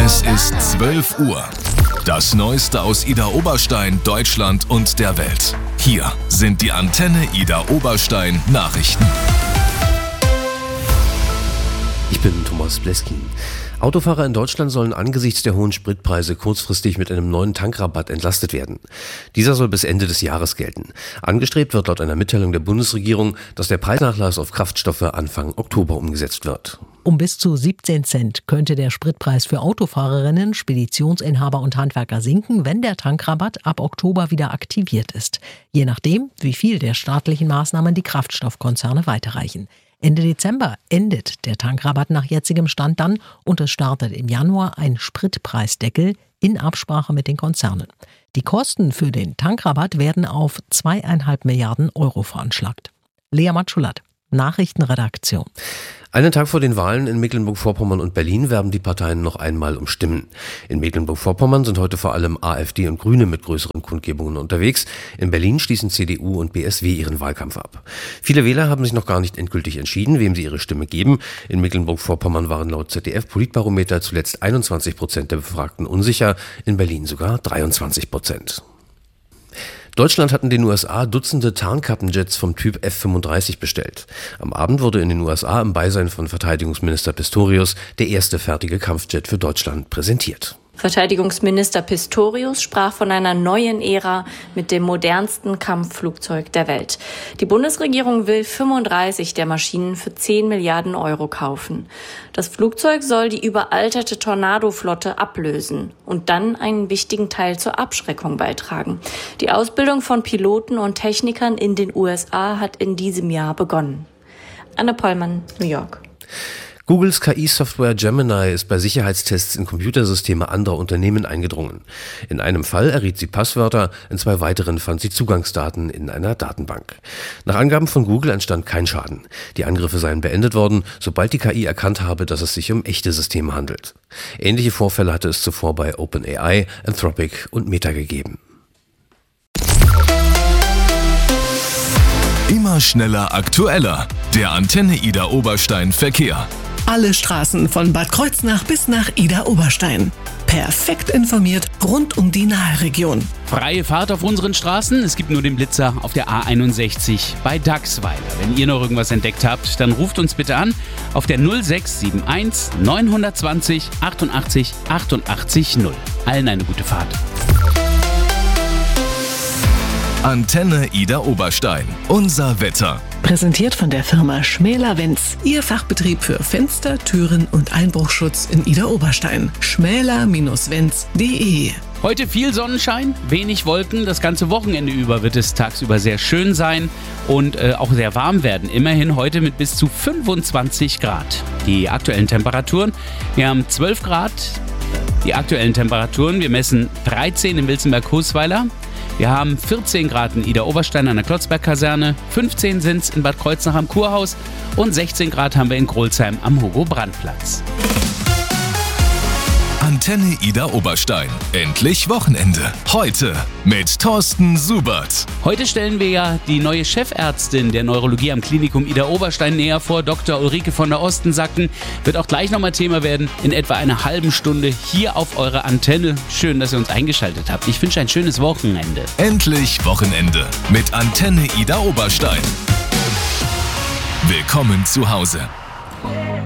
Es ist 12 Uhr. Das Neueste aus Idar-Oberstein, Deutschland und der Welt. Hier sind die Antenne Idar-Oberstein Nachrichten. Ich bin Thomas Bleskin. Autofahrer in Deutschland sollen angesichts der hohen Spritpreise kurzfristig mit einem neuen Tankrabatt entlastet werden. Dieser soll bis Ende des Jahres gelten. Angestrebt wird laut einer Mitteilung der Bundesregierung, dass der Preisnachlass auf Kraftstoffe Anfang Oktober umgesetzt wird. Um bis zu 17 Cent könnte der Spritpreis für Autofahrerinnen, Speditionsinhaber und Handwerker sinken, wenn der Tankrabatt ab Oktober wieder aktiviert ist. Je nachdem, wie viel der staatlichen Maßnahmen die Kraftstoffkonzerne weiterreichen. Ende Dezember endet der Tankrabatt nach jetzigem Stand dann und es startet im Januar ein Spritpreisdeckel in Absprache mit den Konzernen. Die Kosten für den Tankrabatt werden auf 2,5 Milliarden Euro veranschlagt. Lea Matschulat, Nachrichtenredaktion. Einen Tag vor den Wahlen in Mecklenburg-Vorpommern und Berlin werben die Parteien noch einmal um Stimmen. In Mecklenburg-Vorpommern sind heute vor allem AfD und Grüne mit größeren Kundgebungen unterwegs. In Berlin schließen CDU und BSW ihren Wahlkampf ab. Viele Wähler haben sich noch gar nicht endgültig entschieden, wem sie ihre Stimme geben. In Mecklenburg-Vorpommern waren laut ZDF-Politbarometer zuletzt 21% der Befragten unsicher, in Berlin sogar 23%. Deutschland hat in den USA Dutzende Tarnkappenjets vom Typ F-35 bestellt. Am Abend wurde in den USA im Beisein von Verteidigungsminister Pistorius der erste fertige Kampfjet für Deutschland präsentiert. Verteidigungsminister Pistorius sprach von einer neuen Ära mit dem modernsten Kampfflugzeug der Welt. Die Bundesregierung will 35 der Maschinen für 10 Milliarden Euro kaufen. Das Flugzeug soll die überalterte Tornado-Flotte ablösen und dann einen wichtigen Teil zur Abschreckung beitragen. Die Ausbildung von Piloten und Technikern in den USA hat in diesem Jahr begonnen. Anne Pollmann, New York. Googles KI-Software Gemini ist bei Sicherheitstests in Computersysteme anderer Unternehmen eingedrungen. In einem Fall erriet sie Passwörter, in 2 weiteren fand sie Zugangsdaten in einer Datenbank. Nach Angaben von Google entstand kein Schaden. Die Angriffe seien beendet worden, sobald die KI erkannt habe, dass es sich um echte Systeme handelt. Ähnliche Vorfälle hatte es zuvor bei OpenAI, Anthropic und Meta gegeben. Immer schneller, aktueller. Der Antenne Idar-Oberstein Verkehr. Alle Straßen von Bad Kreuznach bis nach Idar-Oberstein. Perfekt informiert rund um die Naheregion. Freie Fahrt auf unseren Straßen. Es gibt nur den Blitzer auf der A61 bei Dachsweiler. Wenn ihr noch irgendwas entdeckt habt, dann ruft uns bitte an auf der 0671 920 88 88 0. Allen eine gute Fahrt. Antenne Idar-Oberstein. Unser Wetter. Präsentiert von der Firma Schmäler-Wenz. Ihr Fachbetrieb für Fenster, Türen und Einbruchschutz in Idar-Oberstein. schmäler-wenz.de. Heute viel Sonnenschein, wenig Wolken. Das ganze Wochenende über wird es tagsüber sehr schön sein und auch sehr warm werden. Immerhin heute mit bis zu 25 Grad. Die aktuellen Temperaturen, wir haben 12 Grad. Die aktuellen Temperaturen, wir messen 13 in Wilzenberg-Husweiler. Wir haben 14 Grad in Idar-Oberstein an der Klotzberg-Kaserne, 15 sind es in Bad Kreuznach am Kurhaus und 16 Grad haben wir in Grolsheim am Hugo-Brandt-Platz. Antenne Idar-Oberstein. Endlich Wochenende. Heute mit Thorsten Subert. Heute stellen wir ja die neue Chefärztin der Neurologie am Klinikum Idar-Oberstein näher vor. Dr. Ulrike von der Ostensacken wird auch gleich nochmal Thema werden in etwa einer halben Stunde hier auf eurer Antenne. Schön, dass ihr uns eingeschaltet habt. Ich wünsche ein schönes Wochenende. Endlich Wochenende mit Antenne Idar-Oberstein. Willkommen zu Hause.